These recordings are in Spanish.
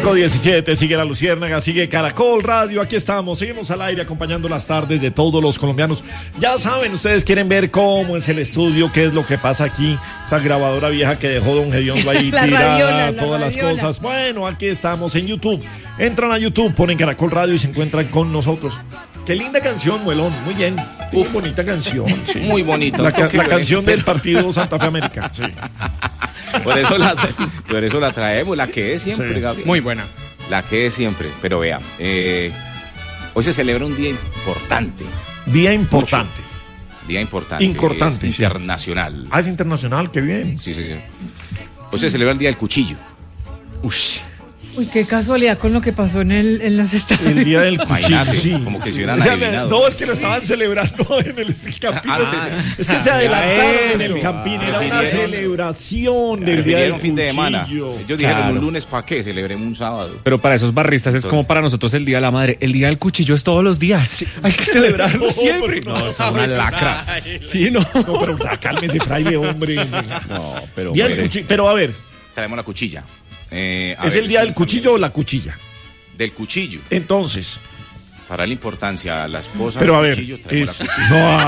5:17, sigue La Luciérnaga, sigue Caracol Radio, aquí estamos, seguimos al aire acompañando las tardes de todos los colombianos. Ya saben, ustedes quieren ver cómo es el estudio, qué es lo que pasa aquí, esa grabadora vieja que dejó don Gediondo ahí tirada, todas las cosas. Bueno, aquí estamos en YouTube, entran a YouTube, ponen Caracol Radio y se encuentran con nosotros. Qué linda canción, Muelón, muy bien, muy bonita canción. Sí. Muy bonita. La canción del partido Santa Fe América. Sí. Por eso la traemos, la que es siempre, sí. Gabriel. Muy buena. La que es siempre, pero vea, hoy se celebra un día importante. Día importante. Mucho. Día importante. Importante. Es internacional. Ah, es internacional, qué bien. Sí. Hoy se celebra el Día del Cuchillo. Uy, qué casualidad con lo que pasó en los Estados Unidos. El día del cuchillo, sí. Como que se hubieran adivinado. No, es que lo estaban celebrando en el Campín. Es que se adelantaron en el Campín. Era una celebración del día del fin de semana. cuchillo. Ellos dijeron un lunes, ¿para qué? Celebremos un sábado. Pero para esos barristas es como para nosotros el Día de la Madre. El Día del Cuchillo es todos los días. Sí. Hay que celebrarlo siempre. No, son unas lacras. Sí, no. No, pero cálmese, fraile, hombre. No, pero... Día del cuchillo. Pero a ver. Traemos la cuchilla. ¿Es el día del cuchillo o la cuchilla? Del cuchillo. Entonces. Para la importancia, la esposa pero del a cuchillo ver, traemos la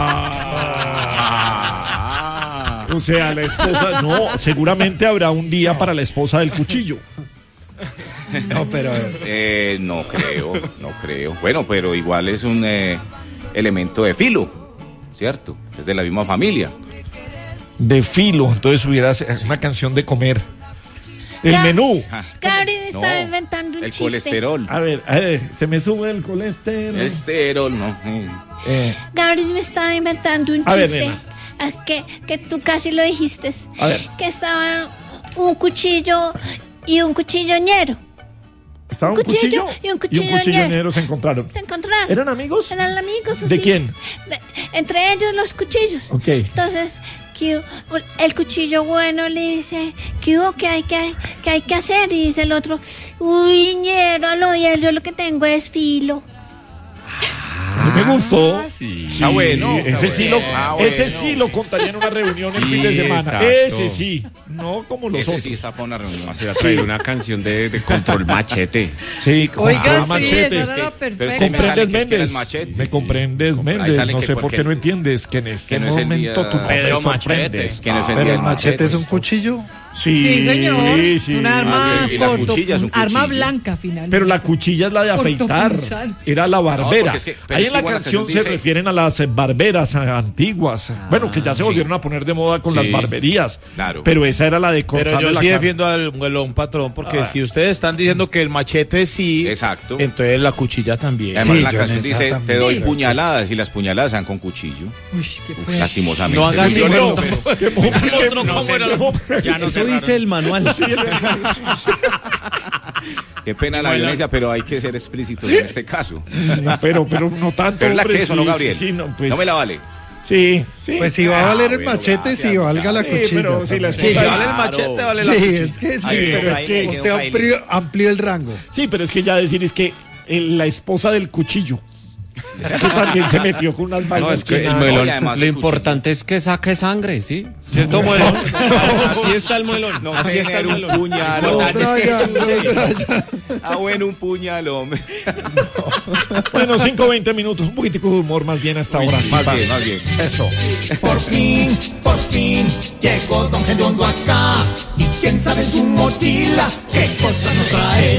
cuchilla. O sea, la esposa, no, seguramente habrá un día para la esposa del cuchillo. No, pero... no creo. Bueno, pero igual es un elemento de filo, ¿cierto? Es de la misma familia. De filo, entonces hubiera una canción de comer. El menú. Gabriel está inventando un el chiste. Colesterol. A ver, se me sube el colesterol. Colesterol, no. Gabriel me estaba inventando un chiste. Que tú casi lo dijiste. A ver. Que estaban un cuchillo y un cuchilloñero. ¿Estaba un cuchillo y un cuchilloñero se encontraron? ¿Eran amigos? Eran amigos. ¿De quién? Entre ellos los cuchillos. Ok. Entonces, el cuchillo bueno le dice, ¿qué hubo? ¿Qué hay que hacer? Y dice el otro, uy, ñero, yo lo que tengo es filo. Me gustó. Sí. Está bueno. Ese sí lo contaría en una reunión el fin de semana. Exacto. Ese sí. No como los otros. Ese sí está para una reunión. Se va a traer una canción de Control Machete. Sí, Oiga, Machete. esa era perfecta. ¿Comprendes, Méndez? Machete, ¿Me comprendes, Méndez? No sé por qué no entiendes que en este momento tú no me sorprendes. Pero el machete es un cuchillo. Sí, señor. Sí. Un arma Y la cuchilla es un arma cuchillo. blanca, finalmente. Pero la cuchilla es la de afeitar. Era la barbera. Pero ahí en la canción se refieren a las barberas antiguas. Bueno, que ya se volvieron a poner de moda con las barberías. Claro. Pero esa era la de cortar. Pero yo sí defiendo al Muelón, patrón, porque si ustedes están diciendo que el machete sí, exacto, entonces la cuchilla también. Además, Sí, la canción dice, también. te doy puñaladas, y las puñaladas se dan con cuchillo. Uy, qué feo. Lastimosamente. No hagas Ya no se dice el manual. Qué pena la violencia, pero hay que ser explícitos en este caso. No, pero no tanto. Pero es la hombre, que eso, ¿no, Gabriel? Sí, no, pues, No me la vale. Sí. Pues si va a valer el bueno, machete, gracias, si valga la muchachos. cuchilla. Pero si la también. esposa- Si vale el machete, vale la Sí, cuchilla. es que sí, Ahí, pero es que ahí, usted ahí. amplió el rango. Sí, pero es que ya decir es que la esposa del cuchillo. Es que también se metió con unas vainas. No, es que el nada. muelón, Oye, además lo el importante es que saque sangre, ¿sí? ¿Cierto, muelón? Así está el muelón. No, Así está el un muelón. puñalón. No, Brian. Bueno, un puñalón. Bueno, 5:20 minutos, un poquitico de humor más bien hasta ahora. Más bien. Eso. Por fin, llegó Don Gediondo acá. Y quién sabe en su mochila qué cosa nos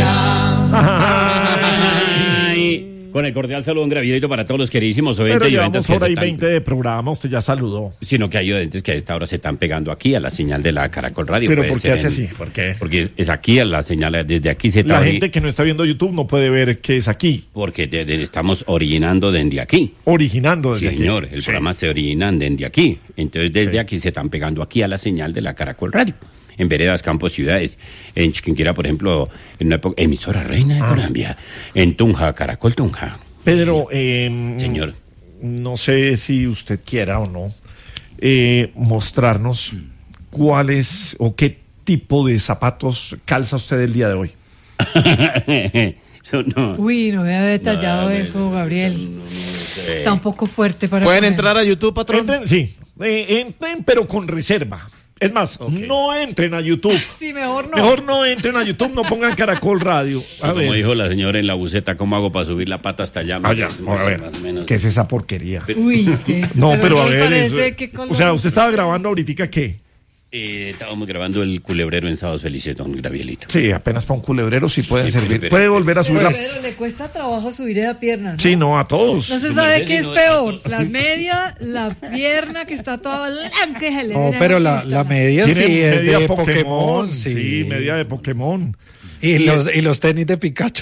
traerá. Con el cordial saludo, un gravidito para todos los queridísimos oyentes Pero y llevamos oyentas que hora se y están- 20 de programa, usted ya saludó. Sino que hay oyentes que a esta hora se están pegando aquí a la señal de la Caracol Radio. Pero Puede ¿por qué ser hace así? ¿Por qué? Porque es aquí a la señal, desde aquí se La está gente que no está viendo YouTube no puede ver que es aquí, porque estamos originando desde aquí. originando desde Señor, aquí. el Sí. programa se originan desde aquí. Entonces desde Sí. aquí se están pegando aquí a la señal de la Caracol Radio. En veredas, campos, ciudades, en Chiquinquirá, por ejemplo, en una época, emisora reina de Colombia, en Tunja, Caracol Tunja. Pedro, Señor. no sé si usted quiera o no mostrarnos cuál es o qué tipo de zapatos calza usted el día de hoy. Eso no. Uy, no había detallado No, eso, Gabriel. Está un poco fuerte para ¿Pueden comer. entrar a YouTube, patrón? Entren, sí, entren, pero con reserva. Es más, no entren a YouTube. Sí, mejor no. Mejor no entren a YouTube, no pongan Caracol Radio. A Como ver. dijo la señora en la buceta, ¿cómo hago para subir la pata hasta allá? Allá, Más a ver, o menos. ¿qué es esa porquería? Uy, ¿qué es? No, pero a me ver, parece eso- que con o sea, los- usted estaba grabando ahorita, ¿qué? Estábamos grabando el culebrero en Sábados Felices, don Gravielito. Sí, apenas para un culebrero sí puede Sí, servir. culebrero. Puede volver a subir la... Pero le cuesta trabajo subir esa pierna, ¿no? Sí, no, a todos. No se Tu sabe merced, qué si es no- peor, la media, la pierna que está toda blanca y se le No, ve pero la pista. media Tiene sí es media de Pokémon, sí. Sí, media de Pokémon. Y los tenis de Pikachu.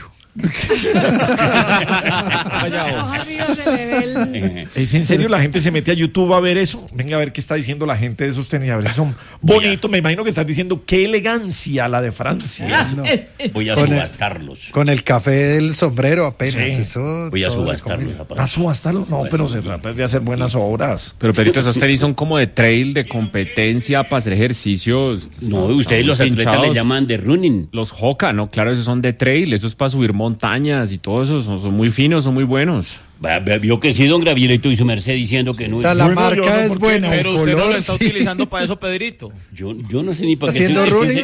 Más arriba se le ve el... ¿Es en serio la gente se mete a YouTube a ver eso? Venga a ver qué está diciendo la gente de esos tenis, a ver si son bonitos. Me imagino que estás diciendo qué elegancia la de Francia. No. Voy a Con el- subastarlos. Con el café del sombrero apenas. Sí. Eso Voy a todo subastar le los combina. ¿A zapatos. subastarlo? No, pero se trata de hacer buenas obras. Pero Pedrito, esos tenis son como de trail, de competencia, para hacer ejercicios. No, ustedes los atletas pinchados. le llaman de running. Los Hoka, ¿no? Claro, esos son de trail, esos es para subir montañas y todo eso, son muy finos, son muy buenos. Vio que sí, don Gravielito y su merced diciendo que no O es. sea, la Bueno, yo marca no, es ¿por qué buena, Pero el usted no color, lo está sí. utilizando para eso, Pedrito. Yo no sé ni para qué. ¿Haciendo running?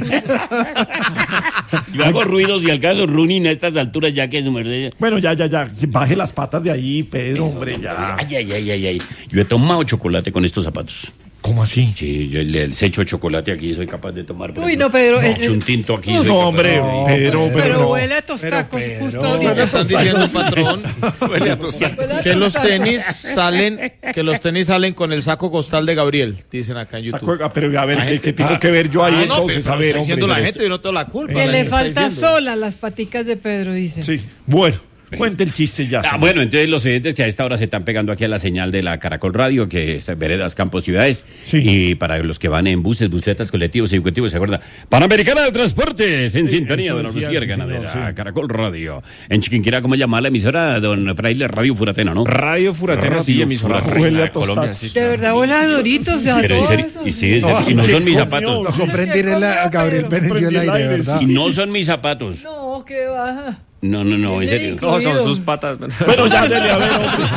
Yo hago ruidos y al caso running a estas alturas ya que su merced. Bueno, ya. Sí, baje las patas de ahí, Pedro, hombre, ya. Ay. Yo he tomado chocolate con estos zapatos. ¿Cómo así? Sí, yo les echo chocolate aquí, soy capaz de tomar. por Uy, ejemplo, no, Pedro, echo un tinto aquí. soy No, capaz. hombre, No, Pedro, Pero no. huele a tostacos Pero, justo Pedro, ahorita. Me están diciendo, patrón, Huele a que los tostacos. tenis salen con el saco costal de Gabriel, dicen acá en YouTube. Pero a ver, ¿qué tengo que ver yo ahí Ah, no, entonces? pero A lo ver, está diciendo hombre. la gente, yo no tengo la culpa. Que la le gente está falta diciendo. sola las paticas de Pedro, dice. Sí, bueno, cuente el chiste ya. señor. Bueno, entonces los oyentes que a esta hora se están pegando aquí a la señal de la Caracol Radio, que está en Veredas, Campos, Ciudades. Sí. Y para los que van en buses, busetas, colectivos y ejecutivos, ¿se acuerda? Panamericana de Transportes, en Sí, sintonía eso de la decía, Luciérgana sí, de señor, la sí. Caracol Radio. En Chiquinquirá, ¿cómo llama la emisora? Don Fraile, Radio Furatena, ¿no? Radio Furatena, sí, Radio emisora Furatena. reina Huele a de Colombia, tostado. sí. De verdad huele a Doritos, o sea, Pero en todo serio, eso. y sí, No, y no ¿qué son mis comió? zapatos. No comprendí Gabriel prendió el aire, ¿verdad? Y no son mis zapatos. No, qué baja. No, en serio. No, son sus patas. Bueno, ya, dele, a ver, hombre.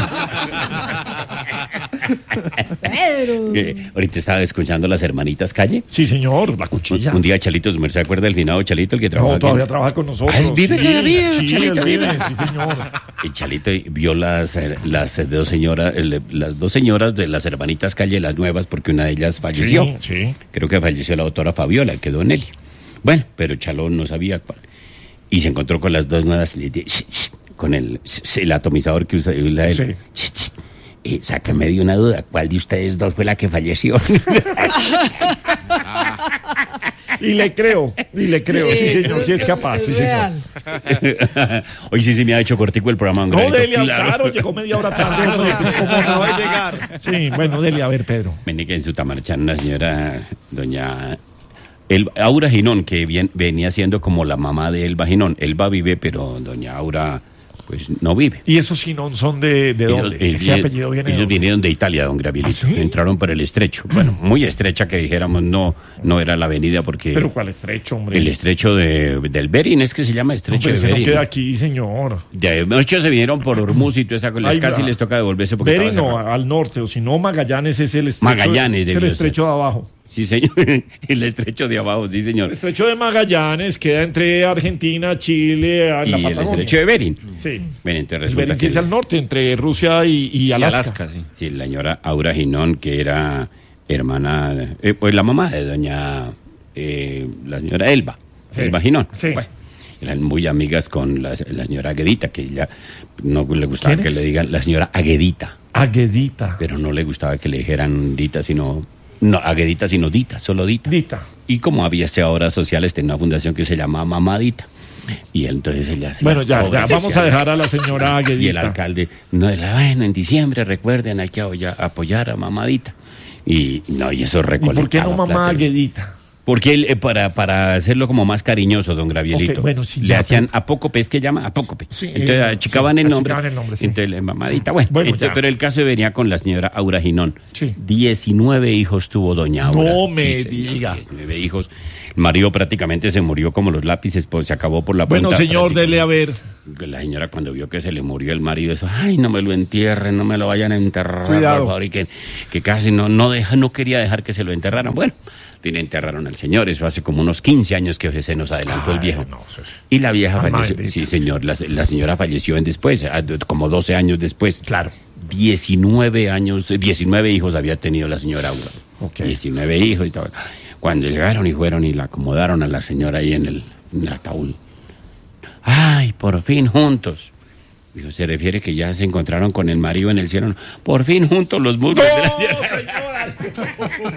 Pedro. Ahorita estaba escuchando las hermanitas Calle. Sí, señor, la cuchilla. Un día Chalito, ¿se acuerda del finado Chalito, el que trabajaba No, aquí? todavía trabaja con nosotros. Ah, ¿él vive Sí, todavía? Sí, Chalito él vive, vive. sí, señor. Y Chalito vio las dos señoras de las hermanitas Calle, las nuevas, porque una de ellas falleció. Sí. Creo que falleció la doctora Fabiola, quedó en él. Bueno, pero Chalón no sabía cuál. Y se encontró con las dos nuevas, y le dijo, con el atomizador que usa él. Sí. Sácame de una duda, ¿cuál de ustedes dos fue la que falleció? Y le creo, sí, señor, sí es capaz, sí, señor. real. Hoy sí se me ha hecho cortico el programa. No, Granito, Delia, claro, llegó media hora tarde. hombre, pues, ¿cómo no va a llegar? Sí, bueno, Delia, a ver, Pedro. Vení que en su tamarchán una señora, doña Aura Ginón, que venía siendo como la mamá de Elba Ginón. Elba vive, pero doña Aura, pues, no vive. ¿Y esos Sinón son de dónde? Ese apellido viene de ellos dónde? vinieron de Italia, don Gravielito. ¿Ah, sí? Entraron por el estrecho. Bueno, muy estrecha que dijéramos, no era la avenida porque... Pero ¿cuál estrecho, hombre? El estrecho del Bering, es que se llama estrecho Hombre, de ese no Bering. queda aquí, señor. De muchos se vinieron por Hormuz y toda esa cosa. Ahí Casi va. les toca devolverse porque Bering estaba no, cerrado. al norte, o si no, Magallanes es el estrecho. Magallanes es el debió estrecho de abajo. Sí, señor. El estrecho de abajo, sí, señor. El estrecho de Magallanes queda entre Argentina, Chile, en Y la el Patagonia. estrecho de Bering. Sí. Bueno, entonces El resulta Bering sí que es al norte, entre Rusia y Alaska. Alaska, sí. sí, la señora Aura Ginón, que era hermana, pues la mamá de doña, la señora Elba, Sí. Elba Ginón. Sí. Bueno, eran muy amigas con la señora Aguedita, que ella no le gustaba ¿Quién que es? le digan la señora Aguedita, Aguedita. pero no le gustaba que le dijeran Dita, sino, no, Aguedita, sino Dita, solo Dita. Dita. Y como había obras sociales, tenía una fundación que se llamaba Mamadita. Y entonces ella hacía Bueno, ya, obras vamos a sociales. dejar a la señora Aguedita. Y el alcalde, bueno, en diciembre, recuerden, hay que apoyar a Mamadita. Y no, y eso ¿Y recolectaba por qué no mamá plata. Aguedita? Porque él, para hacerlo como más cariñoso, don Gravielito, Ok, bueno, sí, le ya, hacían apócope, es que llama apócope. Sí, Entonces achicaban sí, el nombre. achicaban el nombre, sí. Entonces, Mamadita, bueno, Bueno, entonces, ya. pero el caso venía con la señora Aura Ginón. Sí. 19 hijos tuvo doña Aura. No me señor, diga. 19 hijos. El marido prácticamente se murió como los lápices, pues se acabó por la Bueno, punta. señor, prácticamente. dele a ver. la señora cuando vio que se le murió el marido, eso, ay, no me lo entierren, no me lo vayan a enterrar, Cuidado. por favor, y que casi no quería dejar que se lo enterraran. Bueno, le enterraron al señor, eso hace como unos 15 años que se nos adelantó el viejo. no, eso es- Y la vieja falleció, bendito. sí señor, la señora falleció después, como 12 años después. Claro. 19 hijos había tenido la señora Aura. Ok. 19 hijos y todo. Cuando llegaron y fueron y la acomodaron a la señora ahí en el ataúd. ¡Ay, por fin juntos! Dijo, ¿se refiere que ya se encontraron con el marido en el cielo? Por fin juntos los muslos de la ¡No, señora!